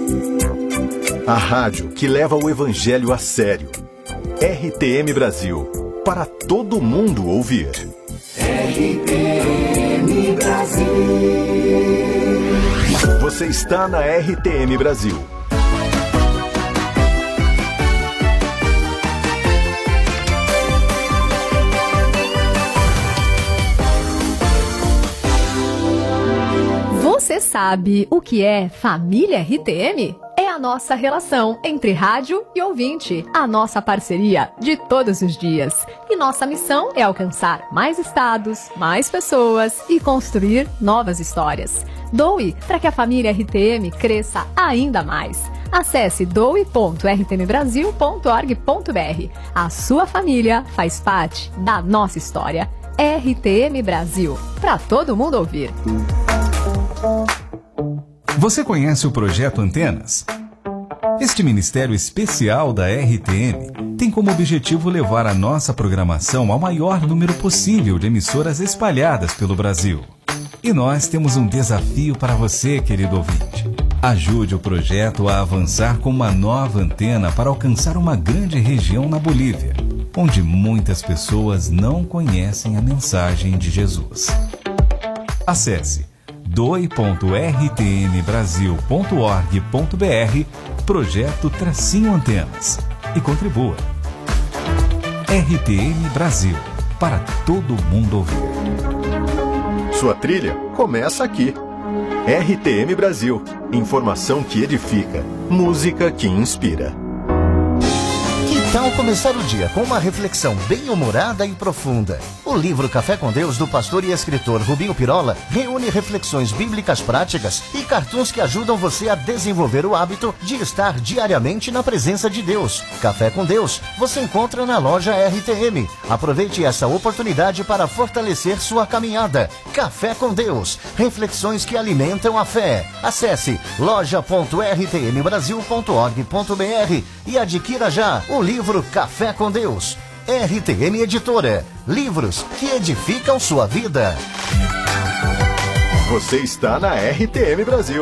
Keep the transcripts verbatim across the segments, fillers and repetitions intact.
A rádio que leva o evangelho a sério. R T M Brasil, para todo mundo ouvir. R T M Brasil. Você está na R T M Brasil. Você sabe o que é família R T M? É a nossa relação entre rádio e ouvinte, a nossa parceria de todos os dias. E nossa missão é alcançar mais estados, mais pessoas e construir novas histórias. Doe para que a família R T M cresça ainda mais. Acesse doe ponto r t m brasil ponto org ponto b r. A sua família faz parte da nossa história. R T M Brasil, para todo mundo ouvir. Você conhece o Projeto Antenas? Este ministério especial da R T M tem como objetivo levar a nossa programação ao maior número possível de emissoras espalhadas pelo Brasil. E nós temos um desafio para você, querido ouvinte. Ajude o projeto a avançar com uma nova antena para alcançar uma grande região na Bolívia, onde muitas pessoas não conhecem a mensagem de Jesus. Acesse doe ponto r t m brasil ponto org ponto b r, projeto Tracinho Antenas, e contribua. R T M Brasil, para todo mundo ouvir. Sua trilha começa aqui. R T M Brasil, informação que edifica, música que inspira. Que tal começar o dia com uma reflexão bem-humorada e profunda? O livro Café com Deus, do pastor e escritor Rubinho Pirola, reúne reflexões bíblicas práticas e cartoons que ajudam você a desenvolver o hábito de estar diariamente na presença de Deus. Café com Deus você encontra na loja R T M. Aproveite essa oportunidade para fortalecer sua caminhada. Café com Deus, reflexões que alimentam a fé. Acesse loja ponto r t m brasil ponto org ponto b r e adquira já o livro Café com Deus. R T M Editora. Livros que edificam sua vida. Você está na R T M Brasil.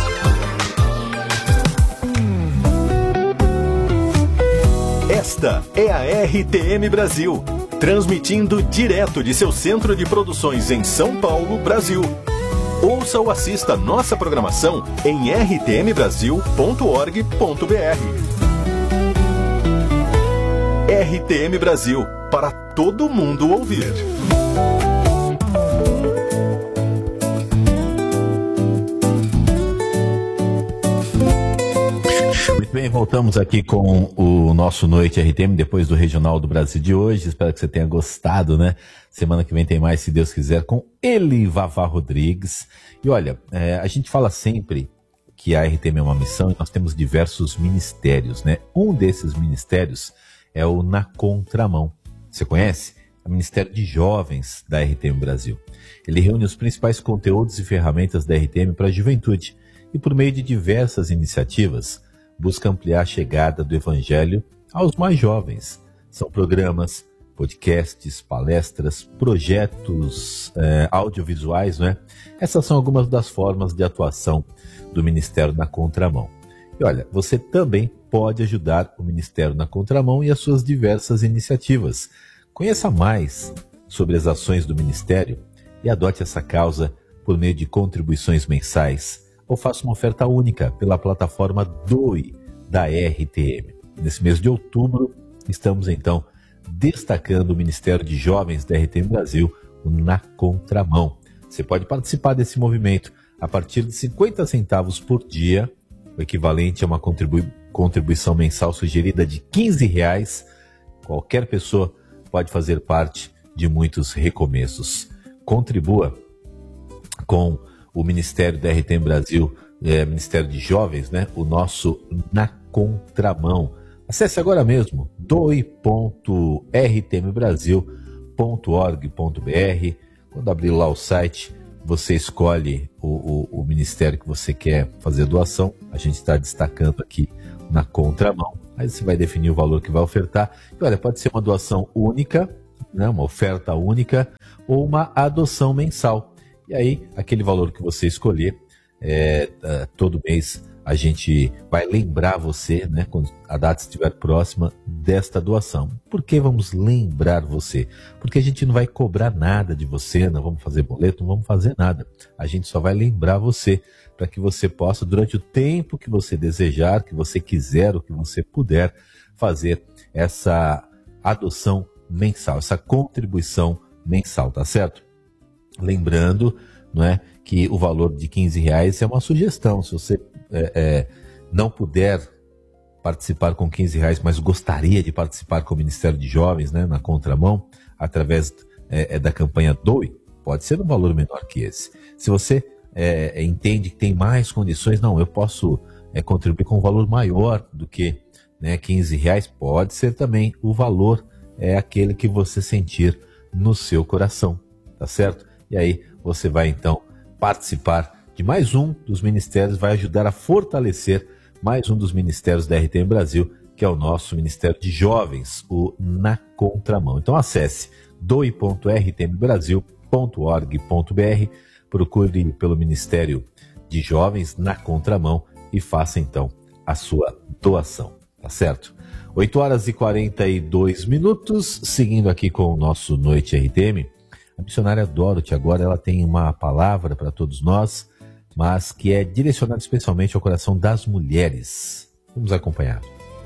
Esta é a R T M Brasil, transmitindo direto de seu centro de produções em São Paulo, Brasil. Ouça ou assista nossa programação em r t m brasil ponto org ponto b r. R T M Brasil, para todo mundo ouvir. Muito bem, voltamos aqui com o nosso Noite R T M, depois do Regional do Brasil de hoje. Espero que você tenha gostado, né? Semana que vem tem mais, se Deus quiser, com ele, Vavá Rodrigues. E olha, é, a gente fala sempre que a R T M é uma missão e nós temos diversos ministérios, né? Um desses ministérios é o Na Contramão. Você conhece? É o Ministério de Jovens da R T M Brasil. Ele reúne os principais conteúdos e ferramentas da R T M para a juventude e, por meio de diversas iniciativas, busca ampliar a chegada do Evangelho aos mais jovens. São programas, podcasts, palestras, projetos eh, audiovisuais, né? Essas são algumas das formas de atuação do Ministério Na Contramão. E olha, você também pode ajudar o Ministério Na Contramão e as suas diversas iniciativas. Conheça mais sobre as ações do Ministério e adote essa causa por meio de contribuições mensais ou faça uma oferta única pela plataforma Doe da R T M. Nesse mês de outubro, estamos então destacando o Ministério de Jovens da R T M Brasil, o Na Contramão. Você pode participar desse movimento a partir de cinquenta centavos por dia, o equivalente a uma contribui- contribuição mensal sugerida de quinze reais. Qualquer pessoa pode fazer parte de muitos recomeços. Contribua com o Ministério da R T M Brasil, é, Ministério de Jovens, né? O nosso Na Contramão. Acesse agora mesmo doe ponto r t m brasil ponto org ponto b r. Quando abrir lá o site, você escolhe o, o, o ministério que você quer fazer doação. A gente está destacando aqui Na Contramão. Aí você vai definir o valor que vai ofertar. E olha, pode ser uma doação única, né, uma oferta única, ou uma adoção mensal. E aí, aquele valor que você escolher, é, todo mês a gente vai lembrar você, né, quando a data estiver próxima, desta doação. Por que vamos lembrar você? Porque a gente não vai cobrar nada de você, não vamos fazer boleto, não vamos fazer nada. A gente só vai lembrar você para que você possa, durante o tempo que você desejar, que você quiser, o que você puder, fazer essa adoção mensal, essa contribuição mensal, tá certo? Lembrando, não é, que o valor de quinze reais é uma sugestão. Se você é, é, não puder participar com quinze reais, mas gostaria de participar com o Ministério de Jovens, né, na contramão, através é, é, da campanha Doe, pode ser um valor menor que esse. Se você é, entende que tem mais condições, não, eu posso é, contribuir com um valor maior do que, né, quinze reais, pode ser também. O valor é aquele que você sentir no seu coração, tá certo? E aí você vai então participar de mais um dos ministérios, vai ajudar a fortalecer mais um dos ministérios da R T M Brasil, que é o nosso Ministério de Jovens, o Na Contramão. Então acesse doe ponto r t m brasil ponto org ponto b r, procure pelo Ministério de Jovens Na Contramão e faça então a sua doação, tá certo? oito horas e quarenta e dois minutos, seguindo aqui com o nosso Noite R T M. A missionária Dorothy agora ela tem uma palavra para todos nós, mas que é direcionada especialmente ao coração das mulheres. Vamos acompanhar.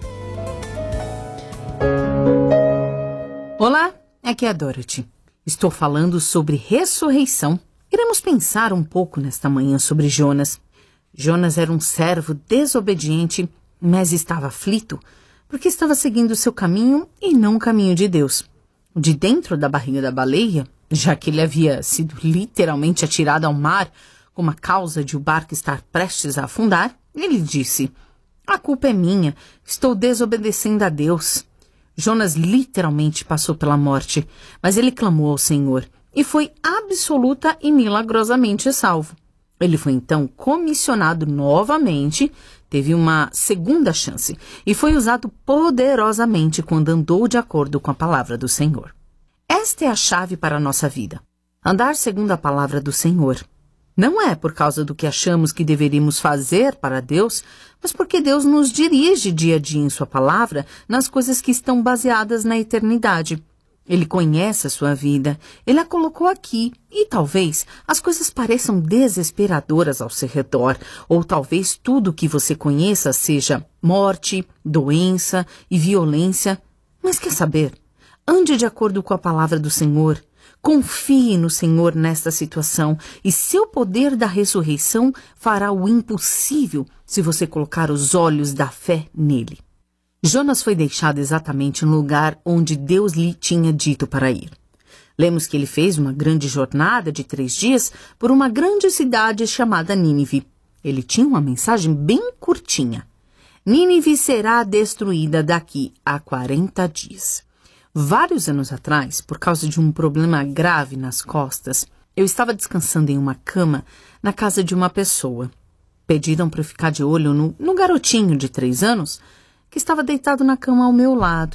Olá, aqui é a Dorothy. Estou falando sobre ressurreição. Iremos pensar um pouco nesta manhã sobre Jonas. Jonas era um servo desobediente, mas estava aflito, porque estava seguindo o seu caminho e não o caminho de Deus. De dentro da barriga da baleia, já que ele havia sido literalmente atirado ao mar como a causa de o barco estar prestes a afundar, ele disse: a culpa é minha, estou desobedecendo a Deus. Jonas literalmente passou pela morte, mas ele clamou ao Senhor e foi absoluta e milagrosamente salvo. Ele foi então comissionado novamente, teve uma segunda chance e foi usado poderosamente quando andou de acordo com a palavra do Senhor. Esta é a chave para a nossa vida. Andar segundo a palavra do Senhor. Não é por causa do que achamos que deveríamos fazer para Deus, mas porque Deus nos dirige dia a dia em sua palavra nas coisas que estão baseadas na eternidade. Ele conhece a sua vida, Ele a colocou aqui e talvez as coisas pareçam desesperadoras ao seu redor, ou talvez tudo que você conheça seja morte, doença e violência. Mas quer saber? Ande de acordo com a palavra do Senhor. Confie no Senhor nesta situação e seu poder da ressurreição fará o impossível se você colocar os olhos da fé nele. Jonas foi deixado exatamente no lugar onde Deus lhe tinha dito para ir. Lemos que ele fez uma grande jornada de três dias por uma grande cidade chamada Nínive. Ele tinha uma mensagem bem curtinha. Nínive será destruída daqui a quarenta dias. Vários anos atrás, por causa de um problema grave nas costas, eu estava descansando em uma cama na casa de uma pessoa. Pediram para eu ficar de olho no, no garotinho de três anos que estava deitado na cama ao meu lado.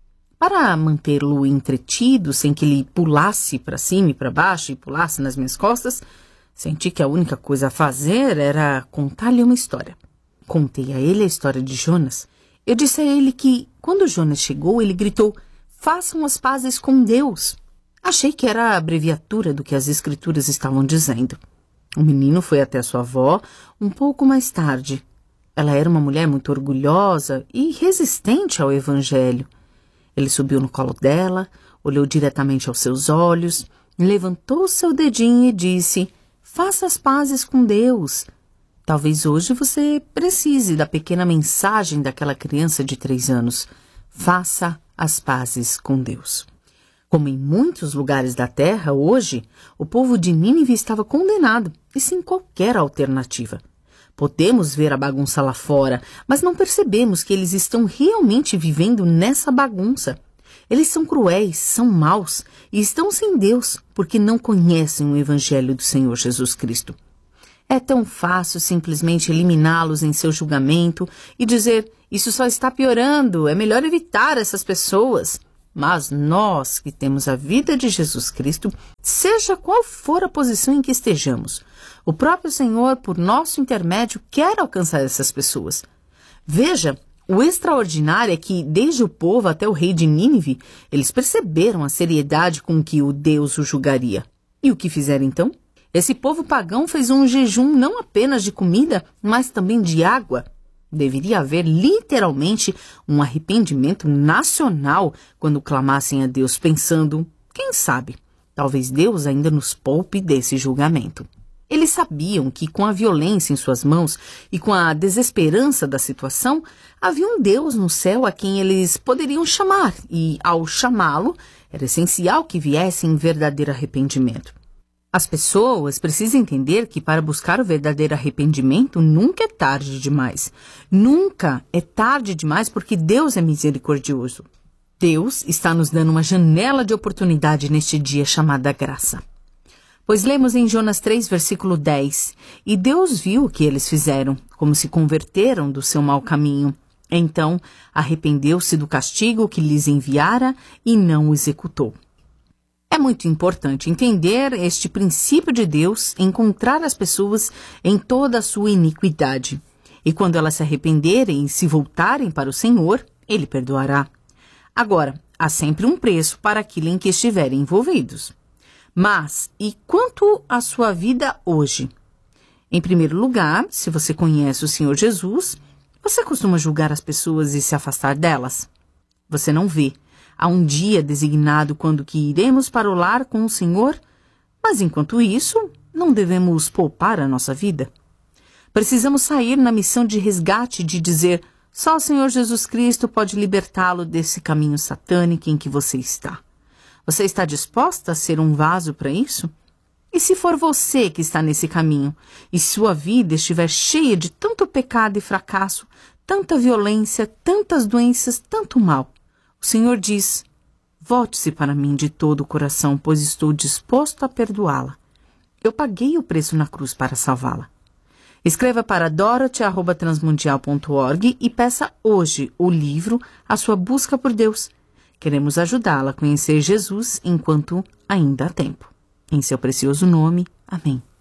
Para mantê-lo entretido, sem que ele pulasse para cima e para baixo e pulasse nas minhas costas, senti que a única coisa a fazer era contar-lhe uma história. Contei a ele a história de Jonas. Eu disse a ele que, quando Jonas chegou, ele gritou: façam as pazes com Deus. Achei que era a abreviatura do que as escrituras estavam dizendo. O menino foi até sua avó um pouco mais tarde. Ela era uma mulher muito orgulhosa e resistente ao evangelho. Ele subiu no colo dela, olhou diretamente aos seus olhos, levantou seu dedinho e disse: faça as pazes com Deus. Talvez hoje você precise da pequena mensagem daquela criança de três anos. Faça as pazes com Deus. Como em muitos lugares da terra, hoje, o povo de Nínive estava condenado e sem qualquer alternativa. Podemos ver a bagunça lá fora, mas não percebemos que eles estão realmente vivendo nessa bagunça. Eles são cruéis, são maus e estão sem Deus porque não conhecem o Evangelho do Senhor Jesus Cristo. É tão fácil simplesmente eliminá-los em seu julgamento e dizer: isso só está piorando, é melhor evitar essas pessoas. Mas nós que temos a vida de Jesus Cristo, seja qual for a posição em que estejamos, o próprio Senhor, por nosso intermédio, quer alcançar essas pessoas. Veja, o extraordinário é que, desde o povo até o rei de Nínive, eles perceberam a seriedade com que o Deus o julgaria. E o que fizeram então? Esse povo pagão fez um jejum não apenas de comida, mas também de água. Deveria haver literalmente um arrependimento nacional quando clamassem a Deus, pensando, quem sabe, talvez Deus ainda nos poupe desse julgamento. Eles sabiam que com a violência em suas mãos e com a desesperança da situação, havia um Deus no céu a quem eles poderiam chamar, e ao chamá-lo, era essencial que viesse em verdadeiro arrependimento. As pessoas precisam entender que para buscar o verdadeiro arrependimento nunca é tarde demais. Nunca é tarde demais porque Deus é misericordioso. Deus está nos dando uma janela de oportunidade neste dia chamada graça. Pois lemos em Jonas três, versículo dez, e Deus viu o que eles fizeram, como se converteram do seu mau caminho. Então arrependeu-se do castigo que lhes enviara e não o executou. É muito importante entender este princípio de Deus, encontrar as pessoas em toda a sua iniquidade. E quando elas se arrependerem e se voltarem para o Senhor, Ele perdoará. Agora, há sempre um preço para aquilo em que estiverem envolvidos. Mas, e quanto à sua vida hoje? Em primeiro lugar, se você conhece o Senhor Jesus, você costuma julgar as pessoas e se afastar delas? Você não vê. Há um dia designado quando que iremos para o lar com o Senhor, mas enquanto isso, não devemos poupar a nossa vida. Precisamos sair na missão de resgate de dizer, só o Senhor Jesus Cristo pode libertá-lo desse caminho satânico em que você está. Você está disposta a ser um vaso para isso? E se for você que está nesse caminho, e sua vida estiver cheia de tanto pecado e fracasso, tanta violência, tantas doenças, tanto mal, o Senhor diz, volte-se para mim de todo o coração, pois estou disposto a perdoá-la. Eu paguei o preço na cruz para salvá-la. Escreva para dorothy arroba transmundial ponto org e peça hoje o livro A Sua Busca por Deus. Queremos ajudá-la a conhecer Jesus enquanto ainda há tempo. Em seu precioso nome, amém.